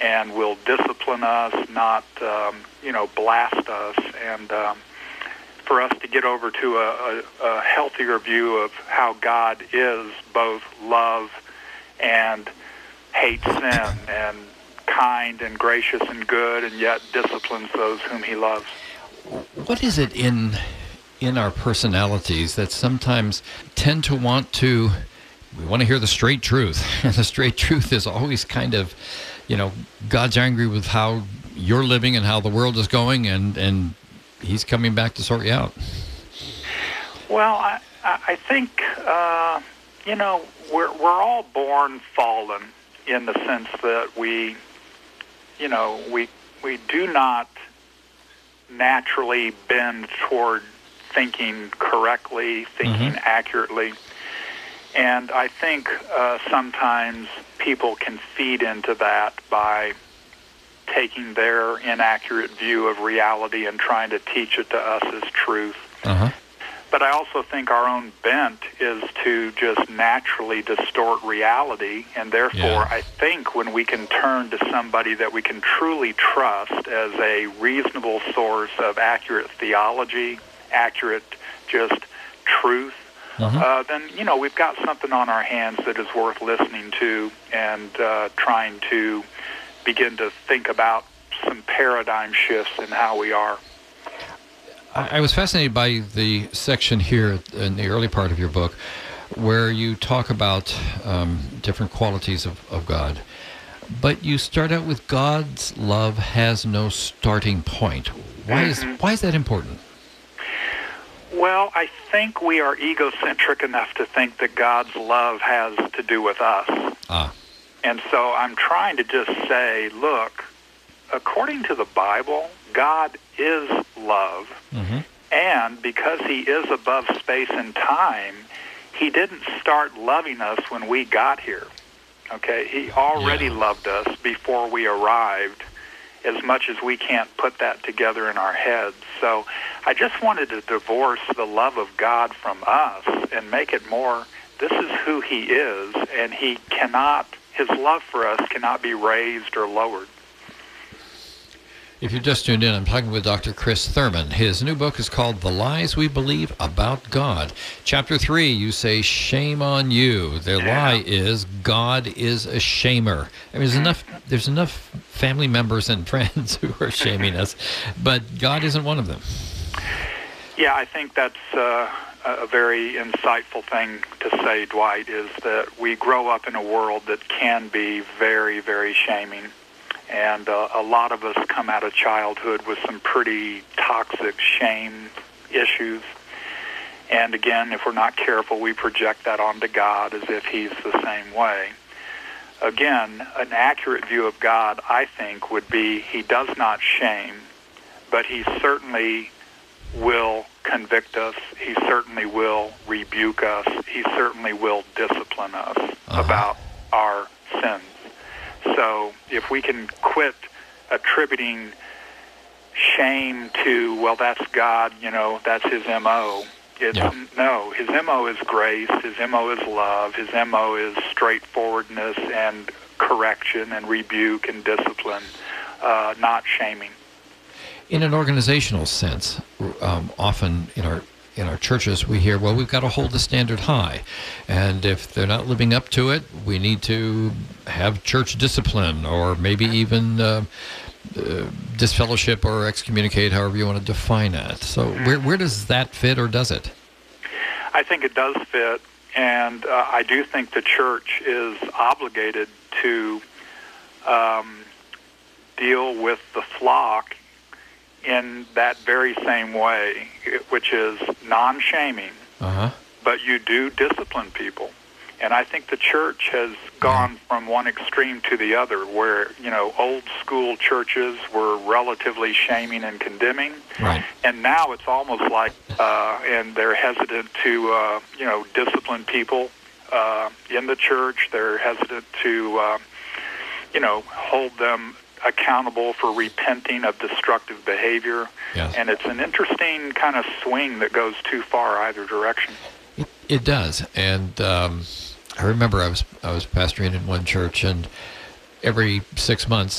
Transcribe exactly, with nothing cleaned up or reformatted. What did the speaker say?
and will discipline us, not, um, you know, blast us. And um, for us to get over to a, a, a healthier view of how God is both love and hates sin, and kind and gracious and good, and yet disciplines those whom he loves. What is it in in our personalities that sometimes tend to want to, we want to hear the straight truth, and the straight truth is always kind of, you know, God's angry with how you're living and how the world is going, and, and he's coming back to sort you out? Well, I, I think, uh, you know, we're, we're all born fallen in the sense that we, you know, we, we do not naturally bend toward thinking correctly, thinking mm-hmm. accurately. And I think uh, sometimes people can feed into that by taking their inaccurate view of reality and trying to teach it to us as truth. Uh-huh. But I also think our own bent is to just naturally distort reality, and therefore yeah. I think when we can turn to somebody that we can truly trust as a reasonable source of accurate theology, accurate just truth, uh-huh. uh, then, you know, we've got something on our hands that is worth listening to and uh, trying to begin to think about some paradigm shifts in how we are. I was fascinated by the section here in the early part of your book where you talk about um, different qualities of, of God. But you start out with God's love has no starting point. Why is mm-hmm. why is that important? Well, I think we are egocentric enough to think that God's love has to do with us. Ah. And so I'm trying to just say, look, according to the Bible, God is love, mm-hmm. and because he is above space and time, he didn't start loving us when we got here. Okay, he already yeah. loved us before we arrived, as much as we can't put that together in our heads. So I just wanted to divorce the love of God from us and make it more, this is who he is, and he cannot, his love for us cannot be raised or lowered. If you just tuned in, I'm talking with Doctor Chris Thurman. His new book is called The Lies We Believe About God. Chapter three, you say, shame on you. The yeah. lie is God is a shamer. I mean, there's enough, there's enough family members and friends who are shaming us, but God isn't one of them. Yeah, I think that's uh, a very insightful thing to say, Dwight, is that we grow up in a world that can be very, very shaming. And uh, a lot of us come out of childhood with some pretty toxic shame issues. And again, if we're not careful, we project that onto God as if he's the same way. Again, an accurate view of God, I think, would be he does not shame, but he certainly will convict us. He certainly will rebuke us. He certainly will discipline us uh-huh. about our sins. So if we can quit attributing shame to, well, that's God, you know, that's his M O. It's, yeah. No, his M O is grace, his M O is love, his M O is straightforwardness and correction and rebuke and discipline, uh, not shaming. In an organizational sense, um, often in our in our churches, we hear, well, we've got to hold the standard high. And if they're not living up to it, we need to have church discipline or maybe even uh, uh, disfellowship or excommunicate, however you want to define that. So where, where does that fit, or does it? I think it does fit. And uh, I do think the church is obligated to um, deal with the flock in that very same way, which is non-shaming, uh-huh. but you do discipline people. And I think the church has gone mm-hmm. from one extreme to the other, where, you know, old school churches were relatively shaming and condemning, right. and now it's almost like, uh, and they're hesitant to, uh, you know, discipline people uh, in the church. They're hesitant to, uh, you know, hold them accountable for repenting of destructive behavior. Yes. And it's an interesting kind of swing that goes too far either direction. It, it does. And um, I remember I was I was pastoring in one church, and every six months